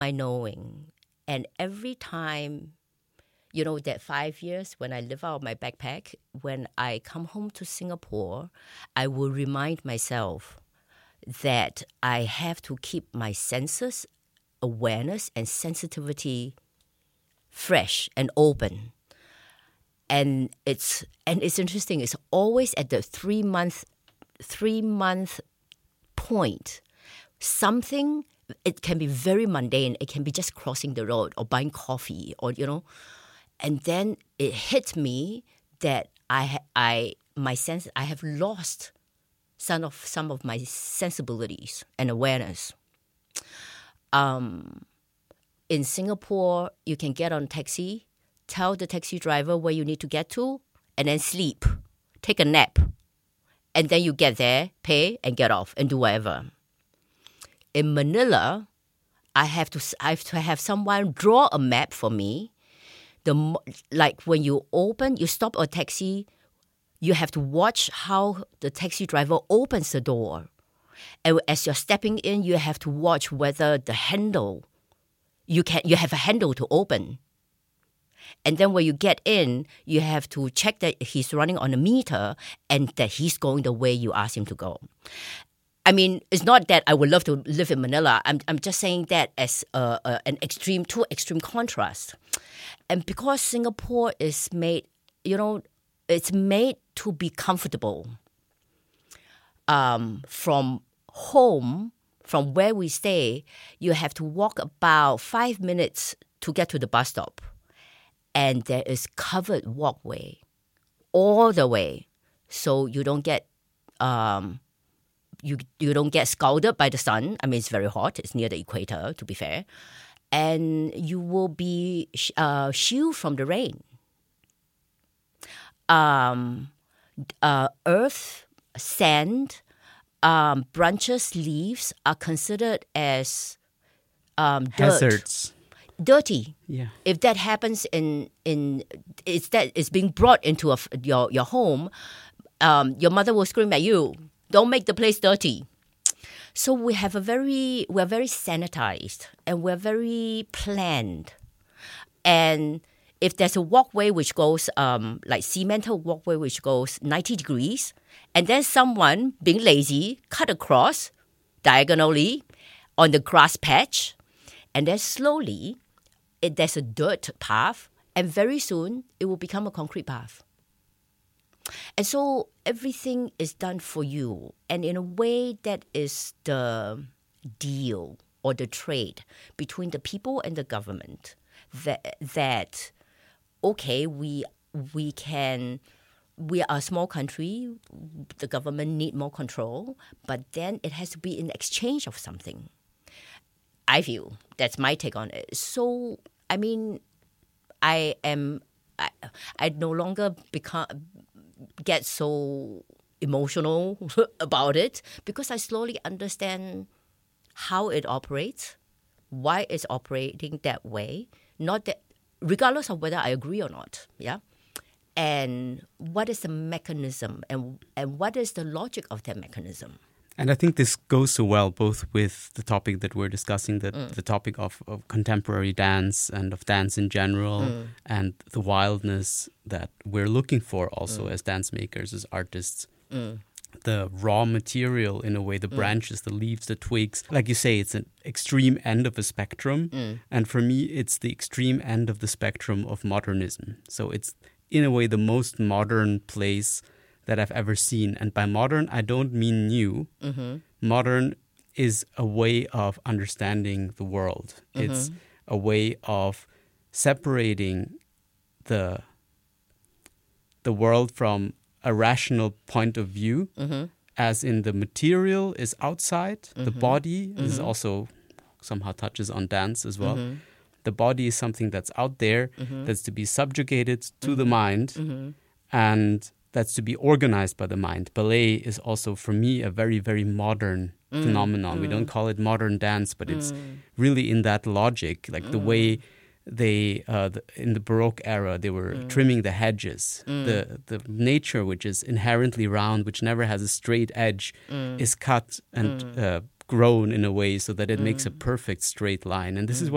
my knowing. And every time, you know, that 5 years when I live out of my backpack, when I come home to Singapore, I will remind myself that I have to keep my senses, awareness, and sensitivity fresh and open. And it's interesting. It's always at the 3 month point. Something, it can be very mundane. It can be just crossing the road or buying coffee, or and then it hit me that I have lost some of my sensibilities and awareness. In Singapore, you can get on a taxi, tell the taxi driver where you need to get to, and then sleep, take a nap, and then you get there, pay, and get off and do whatever. In Manila, I have to have someone draw a map for me. Like when you stop a taxi, you have to watch how the taxi driver opens the door. And as you're stepping in, you have to watch whether the handle, you have a handle to open. And then when you get in, you have to check that he's running on a meter and that he's going the way you ask him to go. I mean, it's not that I would love to live in Manila. I'm just saying that as an extreme contrast. And because Singapore is made, it's made to be comfortable. From home, from where we stay, you have to walk about 5 minutes to get to the bus stop. And there is covered walkway all the way, so you don't get you don't get scalded by the sun. I mean, it's very hot. It's near the equator, to be fair, and you will be shielded from the rain. Earth, sand, branches, leaves are considered as dirt. Hazards. Dirty. Yeah. If that happens it's being brought into your home, your mother will scream at you, "Don't make the place dirty." So we're very sanitized and we're very planned. And if there's a walkway which goes like cemented walkway which goes 90 degrees, and then someone being lazy cut across diagonally on the grass patch, and then slowly there's a dirt path, and very soon it will become a concrete path. And so everything is done for you. And in a way, that is the deal or the trade between the people and the government. That okay, we are a small country, the government need more control, but then it has to be in exchange of something. I feel that's my take on it. So, I mean, I no longer get so emotional about it, because I slowly understand how it operates, why it's operating that way, not that, regardless of whether I agree or not, yeah. And what is the mechanism, and what is the logic of that mechanism? And I think this goes so well both with the topic that we're discussing, the topic of contemporary dance and of dance in general, and the wildness that we're looking for also as dance makers, as artists. The raw material, in a way, the branches, the leaves, the twigs. Like you say, it's an extreme end of a spectrum. And for me, it's the extreme end of the spectrum of modernism. So it's, in a way, the most modern place that I've ever seen. And by modern, I don't mean new. Modern is a way of understanding the world. It's a way of separating the world from a rational point of view, as in the material is outside, the body is also somehow touches on dance as well. The body is something that's out there, that's to be subjugated to the mind, and that's to be organized by the mind. Ballet is also, for me, a very, very modern phenomenon. We don't call it modern dance, but it's really in that logic, like the way they, in the Baroque era, they were trimming the hedges. The nature, which is inherently round, which never has a straight edge, is cut and grown in a way so that it makes a perfect straight line. And this is what